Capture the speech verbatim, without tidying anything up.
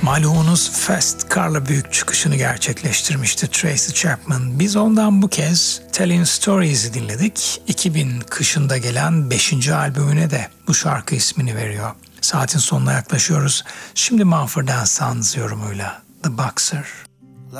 Malumunuz Fast Car'la büyük çıkışını gerçekleştirmişti Tracy Chapman. Biz ondan bu kez Telling Stories'i dinledik. iki bin kışında gelen beşinci albümüne de bu şarkı ismini veriyor. Saatin sonuna yaklaşıyoruz. Şimdi Mumford and Sons yorumuyla The Boxer.